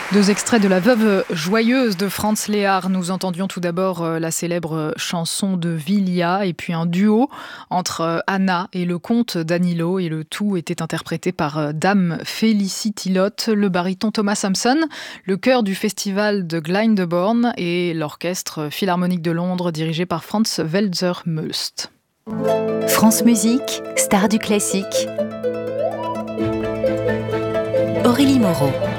Deux extraits de La Veuve joyeuse de Franz Lehár. Nous entendions tout d'abord la célèbre chanson de Vilja et puis un duo entre Anna et le comte Danilo, et le tout était interprété par Dame Felicity Lott, le baryton Thomas Sampson, le chœur du festival de Glyndebourne et l'orchestre philharmonique de Londres dirigé par Franz Welser-Möst. France Musique, star du classique. Aurélie Moreau.